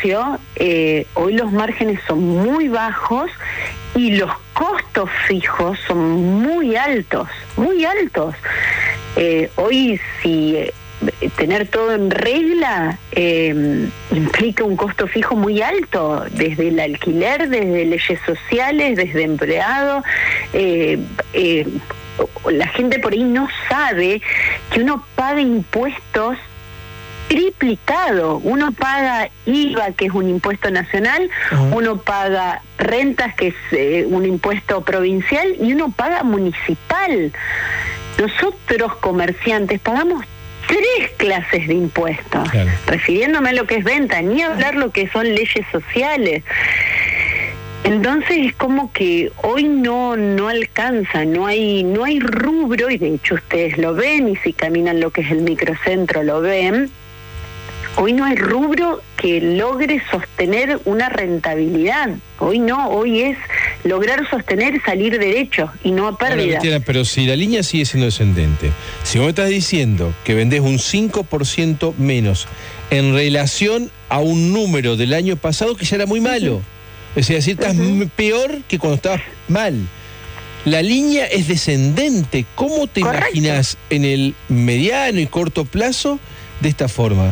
negocio, hoy los márgenes son muy bajos y los costos fijos son muy altos, muy altos. Hoy si tener todo en regla implica un costo fijo muy alto, desde el alquiler, desde leyes sociales, desde empleado. La gente por ahí no sabe que uno paga impuestos triplicado. Uno paga IVA, que es un impuesto nacional, uno paga rentas, que es un impuesto provincial, y uno paga municipal. Nosotros, comerciantes, pagamos 3 clases de impuestos, claro, refiriéndome a lo que es venta, ni hablar lo que son leyes sociales. Entonces es como que hoy no alcanza, no hay rubro, y de hecho ustedes lo ven, y si caminan lo que es el microcentro lo ven. Hoy no hay rubro que logre sostener una rentabilidad. Hoy no, hoy es lograr sostener, salir derecho y no a pérdida. Pero si la línea sigue siendo descendente, si vos me estás diciendo que vendés un 5% menos en relación a un número del año pasado que ya era muy malo, es decir, estás peor que cuando estabas mal. La línea es descendente. ¿Cómo te imaginas en el mediano y corto plazo de esta forma?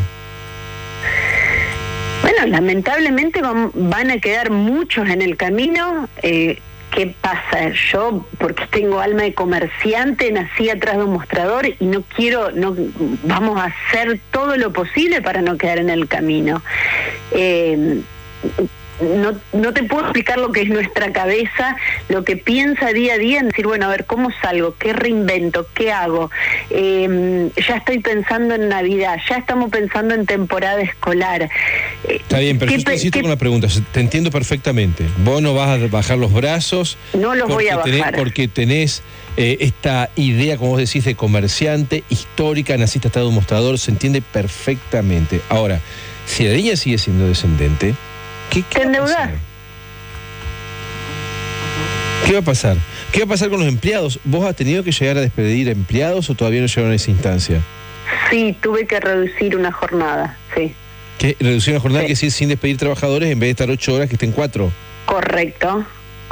Bueno, lamentablemente van a quedar muchos en el camino. ¿Qué pasa? Yo, porque tengo alma de comerciante, nací atrás de un mostrador y vamos a hacer todo lo posible para no quedar en el camino. No te puedo explicar lo que es nuestra cabeza, lo que piensa día a día en decir, bueno, a ver, ¿cómo salgo? ¿Qué reinvento? ¿Qué hago? Ya estoy pensando en Navidad, ya estamos pensando en temporada escolar. Está bien, pero yo te insisto con una pregunta, te entiendo perfectamente. Vos no vas a bajar los brazos. No los voy a bajar. Porque tenés esta idea, como vos decís, de comerciante, histórica, naciste hasta de un mostrador, se entiende perfectamente. Ahora, si la línea sigue siendo descendente, ¿Qué va a pasar? ¿Qué va a pasar con los empleados? ¿Vos has tenido que llegar a despedir empleados o todavía no llegaron a esa instancia? Sí, tuve que reducir una jornada, sí. ¿Qué? ¿Reducir una jornada, que decir sin despedir trabajadores en vez de estar 8 horas que estén 4? Correcto.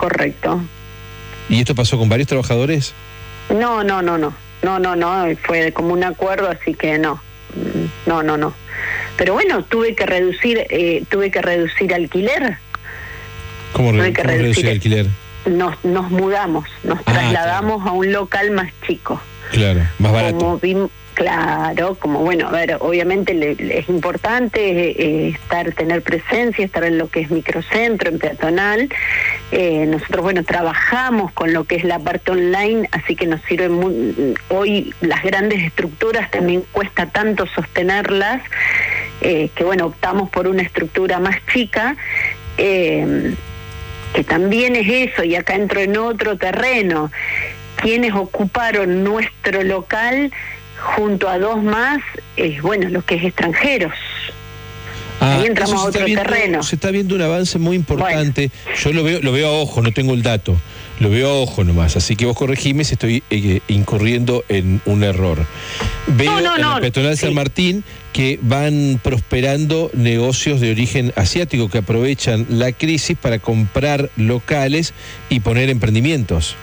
¿Y esto pasó con varios trabajadores? No, fue como un acuerdo, así que no. Pero bueno, tuve que reducir alquiler. ¿Cómo reducir alquiler? Nos mudamos, nos trasladamos a un local más chico. Claro, más barato. Bueno, a ver, obviamente es importante tener presencia, estar en lo que es microcentro, en peatonal. Nosotros, bueno, trabajamos con lo que es la parte online, así que nos sirve hoy las grandes estructuras también cuesta tanto sostenerlas, que bueno, optamos por una estructura más chica, que también es eso, y acá entro en otro terreno. Quienes ocuparon nuestro local junto a 2 más, lo que es extranjeros. Ahí entramos a otro terreno. Se está viendo un avance muy importante. Bueno. Yo lo veo a ojo, no tengo el dato. Lo veo a ojo nomás, así que vos corregime si estoy incurriendo en un error. Veo en el peatonal San Martín que van prosperando negocios de origen asiático que aprovechan la crisis para comprar locales y poner emprendimientos.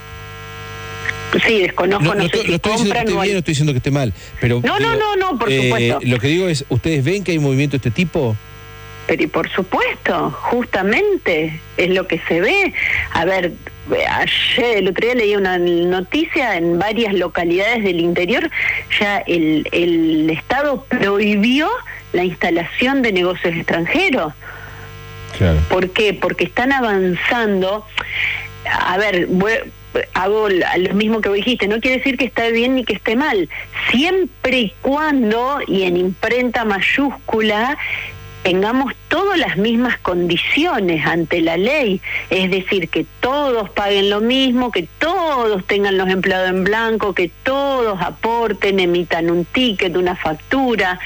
Sí, desconozco, no sé si estoy diciendo que esté bien, no estoy diciendo que esté mal. Pero no, por supuesto. Lo que digo es, ¿ustedes ven que hay movimiento de este tipo? Pero y por supuesto, justamente es lo que se ve. A ver, el otro día leí una noticia en varias localidades del interior, ya el Estado prohibió la instalación de negocios extranjeros. Claro. ¿Por qué? Porque están avanzando. A ver, hago lo mismo que vos dijiste, no quiere decir que esté bien ni que esté mal, siempre y cuando, y en imprenta mayúscula, tengamos todas las mismas condiciones ante la ley, es decir, que todos paguen lo mismo, que todos tengan los empleados en blanco, que todos aporten, emitan un ticket, una factura.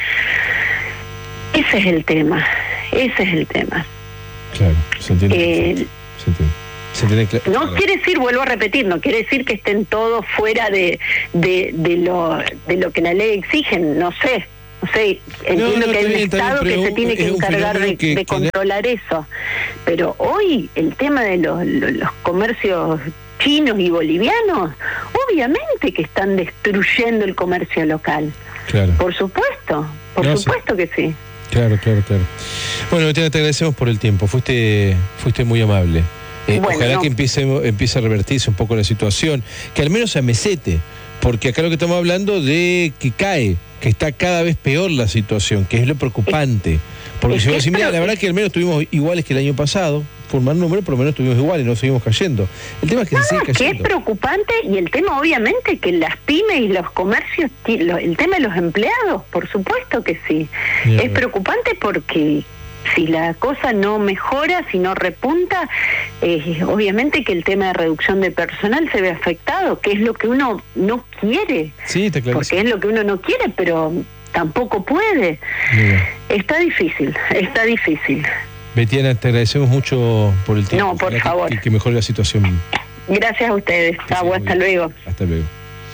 Ese es el tema. Claro, se entiende. No quiere decir, vuelvo a repetir, no quiere decir que estén todos fuera de lo que la ley exige, no sé, No sé, entiendo que hay un Estado que se tiene que encargar de controlar eso. Pero hoy el tema de los comercios chinos y bolivianos, obviamente que están destruyendo el comercio local. Claro. Por supuesto que sí. Claro. Bueno, Betiana, te agradecemos por el tiempo. Fuiste muy amable. Ojalá que empiece a revertirse un poco la situación, que al menos se amesete, porque acá lo que estamos hablando de que está cada vez peor la situación, que es lo preocupante. Porque si vos decís, mira, la verdad que al menos estuvimos iguales que el año pasado, por mal número, por lo menos estuvimos iguales, no seguimos cayendo. El tema es que se sigue cayendo. Que es preocupante, y el tema obviamente que las pymes y los comercios, el tema de los empleados, por supuesto que sí. Es preocupante porque si la cosa no mejora, si no repunta, obviamente que el tema de reducción de personal se ve afectado, que es lo que uno no quiere. Sí, está claro. Porque es lo que uno no quiere, pero tampoco puede. Está difícil. Betiana, te agradecemos mucho por el tiempo. No, por favor. Que mejore la situación. Gracias a ustedes. Hasta luego. Hasta luego.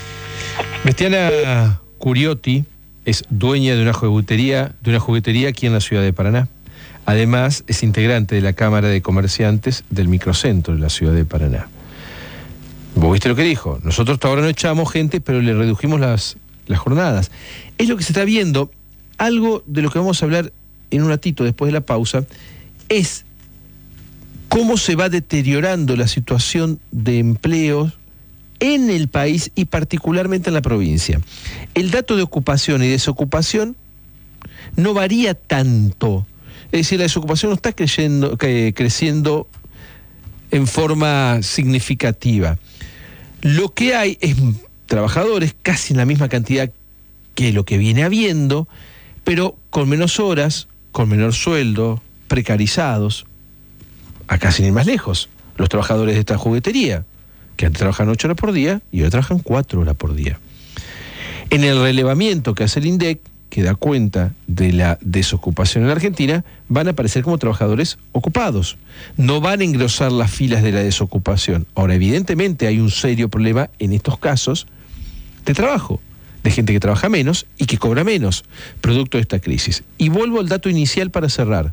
Betiana Curiotti es dueña de una juguetería aquí en la ciudad de Paraná. Además, es integrante de la Cámara de Comerciantes del Microcentro de la ciudad de Paraná. ¿Vos viste lo que dijo? Nosotros hasta ahora no echamos gente, pero le redujimos las jornadas. Es lo que se está viendo. Algo de lo que vamos a hablar en un ratito después de la pausa es cómo se va deteriorando la situación de empleos en el país y particularmente en la provincia. El dato de ocupación y desocupación no varía tanto. Es decir, la desocupación no está creciendo en forma significativa. Lo que hay es trabajadores casi en la misma cantidad que lo que viene habiendo, pero con menos horas, con menor sueldo, precarizados. Acá sin ir más lejos, los trabajadores de esta juguetería, que antes trabajan 8 horas por día y hoy trabajan 4 horas por día. En el relevamiento que hace el INDEC, que da cuenta de la desocupación en la Argentina, van a aparecer como trabajadores ocupados. No van a engrosar las filas de la desocupación. Ahora, evidentemente hay un serio problema en estos casos de trabajo, de gente que trabaja menos y que cobra menos, producto de esta crisis. Y vuelvo al dato inicial para cerrar.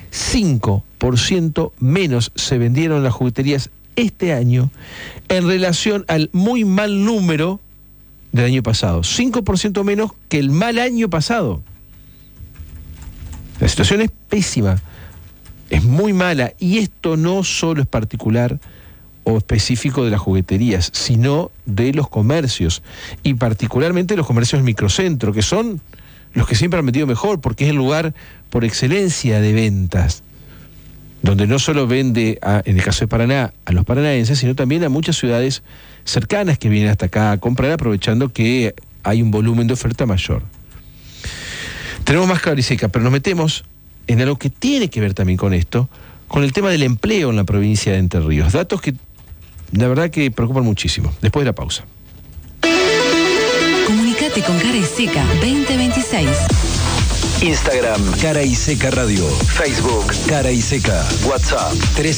5% menos se vendieron en las jugueterías este año en relación al muy mal número del año pasado. 5% menos que el mal año pasado. La situación es pésima, es muy mala, y esto no solo es particular o específico de las jugueterías, sino de los comercios, y particularmente los comercios del microcentro, que son los que siempre han vendido mejor, porque es el lugar por excelencia de ventas, donde no solo vende, en el caso de Paraná, a los paranaenses, sino también a muchas ciudades cercanas que vienen hasta acá a comprar, aprovechando que hay un volumen de oferta mayor. Tenemos más Cara y Seca, pero nos metemos en algo que tiene que ver también con esto, con el tema del empleo en la provincia de Entre Ríos. Datos que la verdad que preocupan muchísimo. Después de la pausa. Comunicate con Cara y Seca 2026. Instagram, Cara y Seca Radio. Facebook, Cara y Seca. WhatsApp,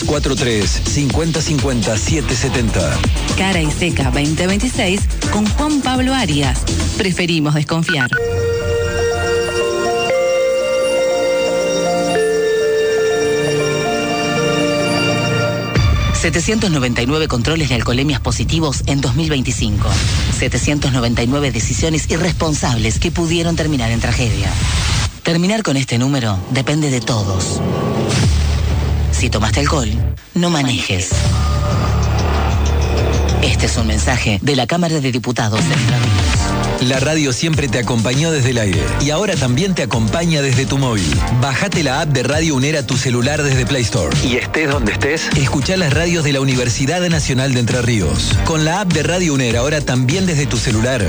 343-5050-770. Cara y Seca 2026 con Juan Pablo Arias. Preferimos desconfiar. ...799 controles de alcoholemias positivos en 2025. 799 decisiones irresponsables que pudieron terminar en tragedia. Terminar con este número depende de todos. Si tomaste alcohol, no manejes. Este es un mensaje de la Cámara de Diputados de Entre Ríos. La radio siempre te acompañó desde el aire y ahora también te acompaña desde tu móvil. Bájate la app de Radio UNER a tu celular desde Play Store. Y estés donde estés, escuchá las radios de la Universidad Nacional de Entre Ríos. Con la app de Radio UNER ahora también desde tu celular.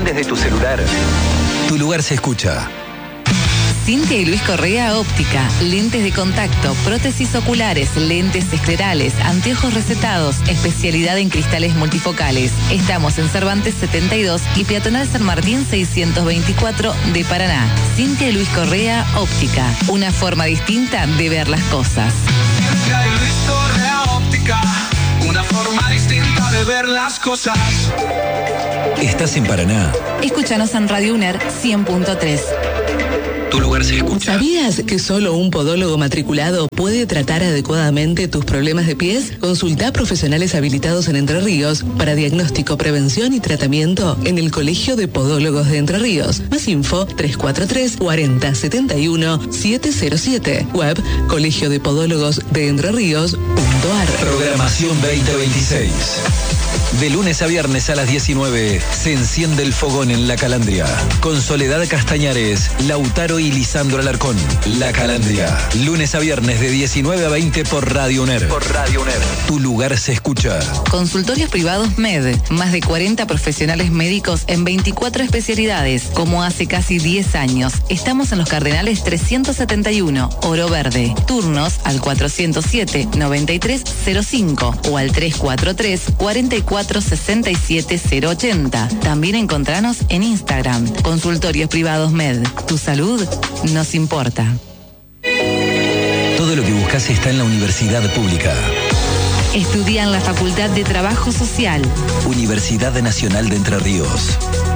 Tu lugar se escucha. Cintia y Luis Correa Óptica, lentes de contacto, prótesis oculares, lentes esclerales, anteojos recetados, especialidad en cristales multifocales. Estamos en Cervantes 72 y Peatonal San Martín 624 de Paraná. Cintia y Luis Correa Óptica, una forma distinta de ver las cosas. Cintia y Luis Correa Óptica, una forma distinta de ver las cosas. ¿Estás en Paraná? Escúchanos en Radio UNER 100.3. Tu lugar se escucha. ¿Sabías que solo un podólogo matriculado puede tratar adecuadamente tus problemas de pies? Consulta a profesionales habilitados en Entre Ríos para diagnóstico, prevención y tratamiento en el Colegio de Podólogos de Entre Ríos. Más info 343 40 71 707. Web colegiodepodólogosdeentrerios.ar. Programación 2026. De lunes a viernes a las 19 se enciende el fogón en La Calandria. Con Soledad Castañares, Lautaro y Lisandro Alarcón. La Calandria. Lunes a viernes de 19 a 20 por Radio UNER. Tu lugar se escucha. Consultorios privados MED. Más de 40 profesionales médicos en 24 especialidades. Como hace casi 10 años. Estamos en los Cardenales 371, Oro Verde. Turnos al 407-9305 o al 343-4467-080. También encontranos en Instagram. Consultorios privados MED. Tu salud nos importa. Todo lo que buscas está en la Universidad Pública. Estudia en la Facultad de Trabajo Social. Universidad Nacional de Entre Ríos.